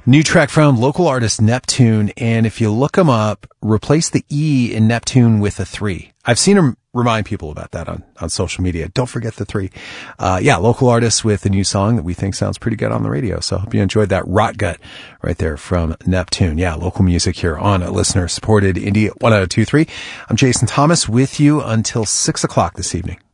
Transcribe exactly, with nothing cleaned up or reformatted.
New track from local artist Neptune, and if you look them up, replace the E in Neptune with a three. I've seen him remind people about that on, on social media. Don't forget the three. Uh, yeah, local artists with a new song that we think sounds pretty good on the radio. So I hope you enjoyed that Rot Gut right there from Neptune. Yeah, local music here on a listener-supported Indie one oh two three. I'm Jason Thomas with you until six o'clock this evening.